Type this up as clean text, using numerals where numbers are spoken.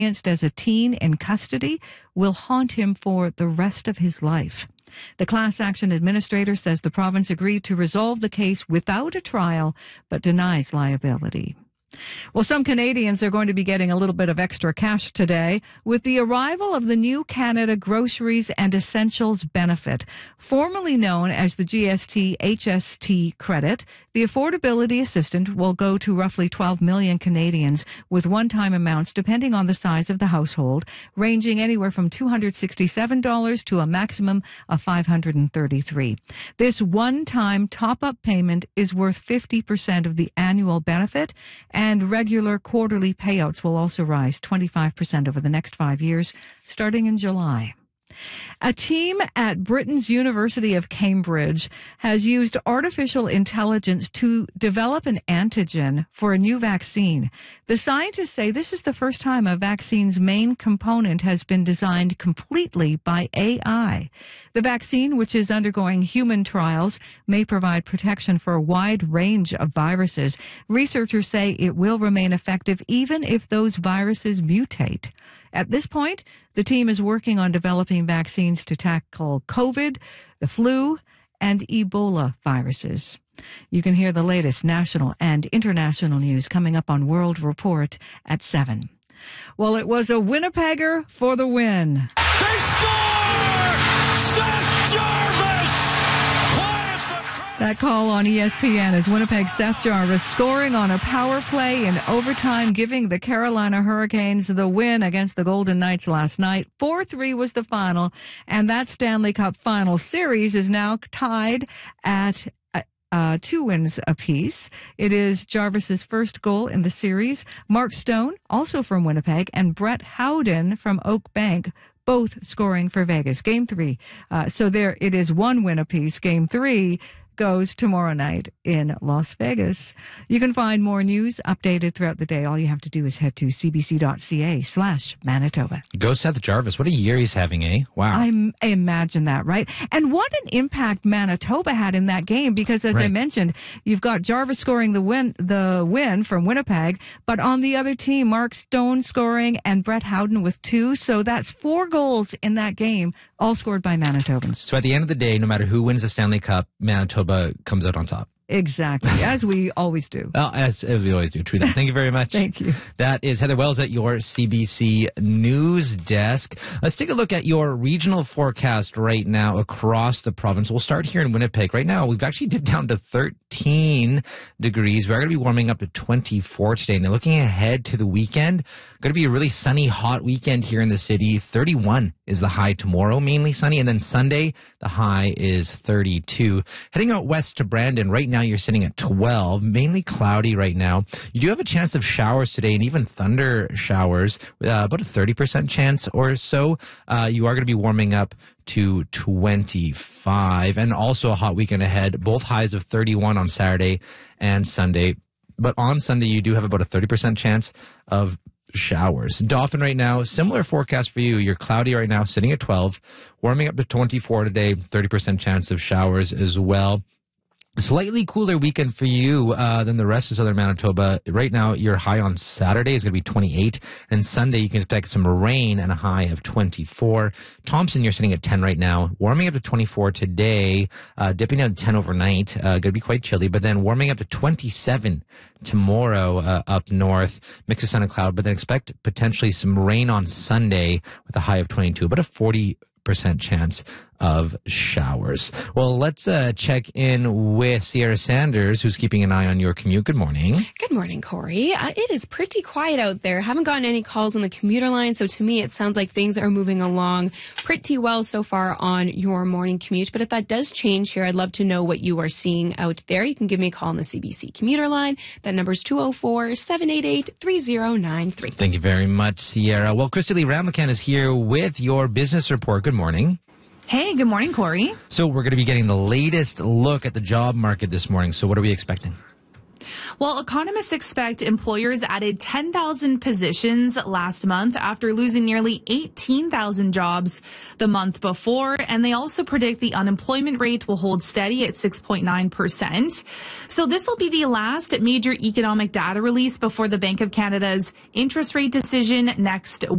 as a teen in custody will haunt him for the rest of his life. The class action administrator says the province agreed to resolve the case without a trial, but denies liability. Well, some Canadians are going to be getting a little bit of extra cash today with the arrival of the new Canada Groceries and Essentials Benefit, formerly known as the GST HST credit. The affordability assistance will go to roughly 12 million Canadians with one-time amounts depending on the size of the household, ranging anywhere from $267 to a maximum of $533. This one-time top-up payment is worth 50% of the annual benefit, and regular quarterly payouts will also rise 25% over the next 5 years, starting in July. A team at Britain's University of Cambridge has used artificial intelligence to develop an antigen for a new vaccine. The scientists say this is the first time a vaccine's main component has been designed completely by AI. The vaccine, which is undergoing human trials, may provide protection for a wide range of viruses. Researchers say it will remain effective even if those viruses mutate. At this point, the team is working on developing vaccines to tackle COVID, the flu, and Ebola viruses. You can hear the latest national and international news coming up on World Report at 7. Well, it was a Winnipegger for the win. They score! Seth Jarvis! That call on ESPN is Winnipeg's Seth Jarvis scoring on a power play in overtime, giving the Carolina Hurricanes the win against the Golden Knights last night. 4-3 was the final, and that Stanley Cup final series is now tied at 2 wins apiece. It is Jarvis's first goal in the series. Mark Stone, also from Winnipeg, and Brett Howden from Oak Bank, both scoring for Vegas. Game 3. So there it is, 1 win apiece. Game 3 goes tomorrow night in Las Vegas. You can find more news updated throughout the day. All you have to do is head to cbc.ca/Manitoba. Go Seth Jarvis. What a year he's having, eh? Wow. I imagine that, right? And what an impact Manitoba had in that game, because as I mentioned, you've got Jarvis scoring the win from Winnipeg, but on the other team, Mark Stone scoring and Brett Howden with 2. So that's 4 goals in that game, all scored by Manitobans. So at the end of the day, no matter who wins the Stanley Cup, Manitoba comes out on top. Exactly, as we always do. Well, as we always do. True that. Thank you very much. Thank you. That is Heather Wells at your CBC News Desk. Let's take a look at your regional forecast right now across the province. We'll start here in Winnipeg. Right now, we've actually dipped down to 13 degrees. We're going to be warming up to 24 today. Now, looking ahead to the weekend, going to be a really sunny, hot weekend here in the city. 31 is the high tomorrow, mainly sunny. And then Sunday, the high is 32. Heading out west to Brandon, right now, you're sitting at 12, mainly cloudy right now. You do have a chance of showers today and even thunder showers, about a 30% chance or so. You are going to be warming up to 25 and also a hot weekend ahead, both highs of 31 on Saturday and Sunday. But on Sunday, you do have about a 30% chance of showers. Dauphin right now, similar forecast for you. You're cloudy right now, sitting at 12, warming up to 24 today, 30% chance of showers as well. Slightly cooler weekend for you than the rest of southern Manitoba. Right now, your high on Saturday is going to be 28, and Sunday you can expect some rain and a high of 24. Thompson, you're sitting at 10 right now, warming up to 24 today, dipping down to 10 overnight. Going to be quite chilly, but then warming up to 27 tomorrow up north. Mix of sun and cloud, but then expect potentially some rain on Sunday with a high of 22, but a 40% chance of showers. Well, let's check in with Sierra Sanders, who's keeping an eye on your commute. Good morning. Good morning, Corey. It is pretty quiet out there. Haven't gotten any calls on the commuter line, so to me it sounds like things are moving along pretty well so far on your morning commute. But if that does change here, I'd love to know what you are seeing out there. You can give me a call on the CBC commuter line. That number is 204-788-3093. Thank you very much, Sierra. Well, Christy Lee Ramlakan is here with your business report. Good morning. Hey, good morning, Corey. So we're going to be getting the latest look at the job market this morning. So what are we expecting? Well, economists expect employers added 10,000 positions last month after losing nearly 18,000 jobs the month before. And they also predict the unemployment rate will hold steady at 6.9%. So this will be the last major economic data release before the Bank of Canada's interest rate decision next